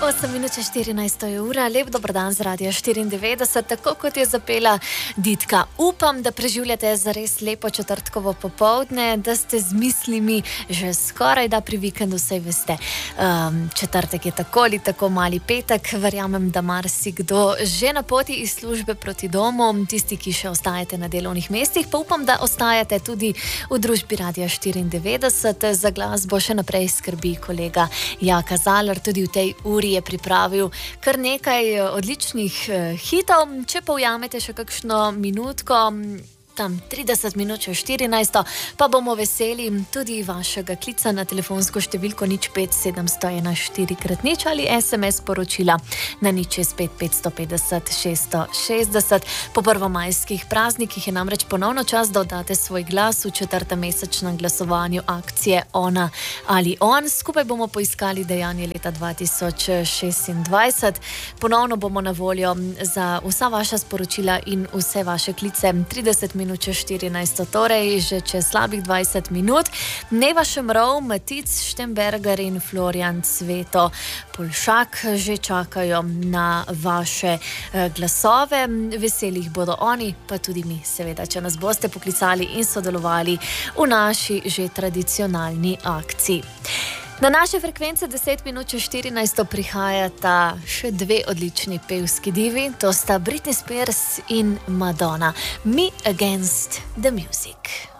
8 minut čez 14 ura, lep dober dan z Radia 94, tako kot je zapela Ditka. Upam, da preživljate zares lepo četrtkovo popoldne, da ste z mislimi že skoraj da pri vikendu, saj veste. Četrtek je tako ali tako mali petek, verjamem, da marsikdo že na poti iz službe proti domu, tisti, ki še ostajate na delovnih mestih, pa upam, da ostajate tudi v družbi Radia 94. Za glasbo še naprej skrbi kolega Jaka Zalar, tudi v tej uri je pripravil kar nekaj odličnih hitov. Če pa ujamete še kakšno minutko, tam 30 minut čez 14, pa bomo veseli tudi vašega klica na telefonsko številko 05701 ali SMS poročila na 065 550 660. Po prvomajskih praznikih je namreč ponovno čas, da oddate svoj glas v 4. mesečnem glasovanju akcije Ona ali On. Skupaj bomo poiskali dejanje leta 2026. Ponovno bomo na voljo za vsa vaša sporočila in vse vaše klice 30 minut čez 14, torej že čez slabih 20 minut. Neva Šemrov, Matic Štemberger in Florian Cveto Polšak že čakajo na vaše glasove. Veselih bodo oni, pa tudi mi, seveda, če nas boste poklicali in sodelovali v naši že tradicionalni akciji. Na naše frekvence 10 minut čez 14 prihajata še dve odlični pevski divi, to sta Britney Spears in Madonna. Me Against the Music.